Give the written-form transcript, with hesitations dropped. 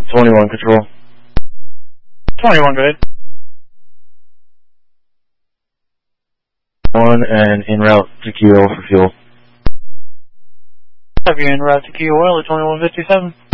21 control. 21, go ahead. 1 and en route to Key Oil for fuel. Have you en route to Key Oil at 2157?